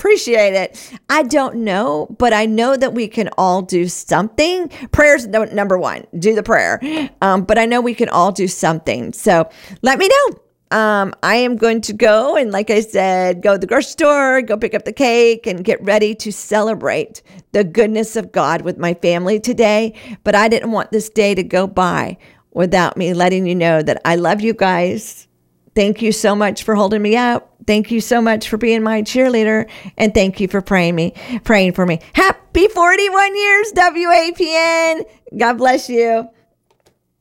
appreciate it. I don't know, but I know that we can all do something. Prayer's number one, do the prayer. But I know we can all do something. So let me know. I am going to go and, like I said, go to the grocery store, go pick up the cake and get ready to celebrate the goodness of God with my family today. But I didn't want this day to go by without me letting you know that I love you guys. Thank you so much for holding me up. Thank you so much for being my cheerleader. And thank you for praying for me. Happy 41 years, WAPN. God bless you.